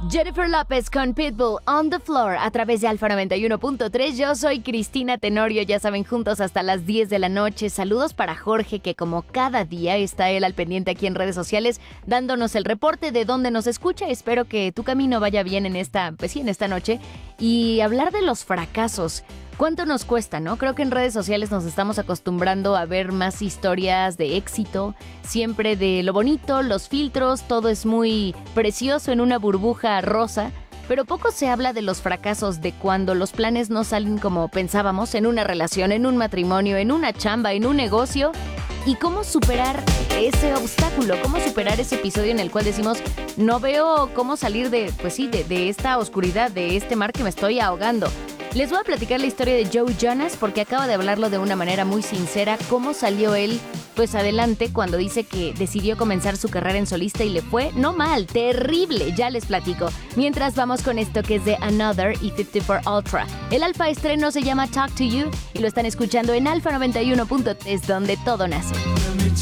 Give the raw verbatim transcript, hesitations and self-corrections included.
Jennifer López con Pitbull on the Floor a través de Alfa noventa y uno punto tres. Yo soy Cristina Tenorio, ya saben, juntos hasta las diez de la noche. Saludos para Jorge, que como cada día está él al pendiente aquí en redes sociales, dándonos el reporte de dónde nos escucha. Espero que tu camino vaya bien en esta, pues sí, en esta noche. Y hablar de los fracasos. ¿Cuánto nos cuesta, no? Creo que en redes sociales nos estamos acostumbrando a ver más historias de éxito, siempre de lo bonito, los filtros, todo es muy precioso en una burbuja rosa, pero poco se habla de los fracasos, de cuando los planes no salen como pensábamos en una relación, en un matrimonio, en una chamba, en un negocio, y cómo superar ese obstáculo, cómo superar ese episodio en el cual decimos, no veo cómo salir de, pues sí, de, de esta oscuridad, de este mar que me estoy ahogando. Les voy a platicar la historia de Joe Jonas porque acaba de hablarlo de una manera muy sincera, cómo salió él pues adelante cuando dice que decidió comenzar su carrera en solista y le fue no mal, terrible, ya les platico. Mientras vamos con esto que es de Another y cincuenta y cuatro Ultra. El Alfa estreno se llama Talk to You y lo están escuchando en Alfa noventa y uno punto tres, donde todo nace. Let me